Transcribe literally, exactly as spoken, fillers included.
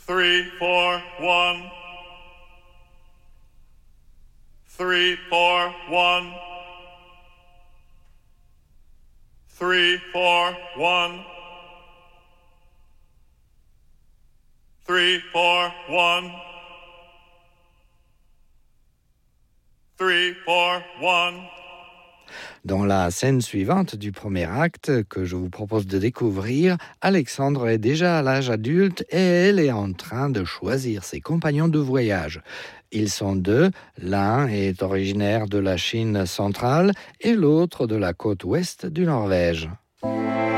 Three, four, one. Three, four, one. Three, four, one. Three, four, one. Three, four, one. Dans la scène suivante du premier acte que je vous propose de découvrir, Alexandre est déjà à l'âge adulte et elle est en train de choisir ses compagnons de voyage. Ils sont deux, l'un est originaire de la Chine centrale et l'autre de la côte ouest du Norvège.